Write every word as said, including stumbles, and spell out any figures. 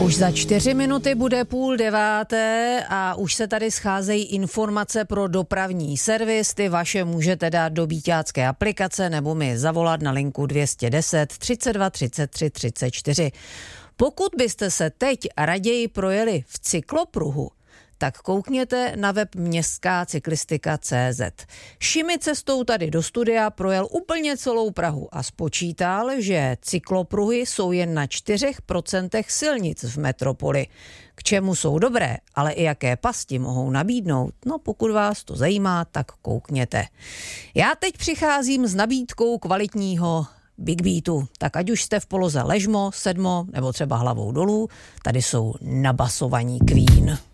Už za čtyři minuty bude půl deváté a už se tady scházejí informace pro dopravní servis. Ty vaše můžete dát do Bíťácké aplikace nebo mi zavolat na linku dvě stě deset třicet dva třicet tři třicet čtyři. Pokud byste se teď raději projeli v cyklopruhu, tak koukněte na web městská cyklistika tečka cé zet. Šimi cestou tady do studia projel úplně celou Prahu a spočítal, že cyklopruhy jsou jen na čtyřech procentech silnic v metropoli. K čemu jsou dobré, ale i jaké pasti mohou nabídnout, no pokud vás to zajímá, tak koukněte. Já teď přicházím s nabídkou kvalitního Big Beatu, tak ať už jste v poloze ležmo, sedmo nebo třeba hlavou dolů, tady jsou nabasovaní Queen.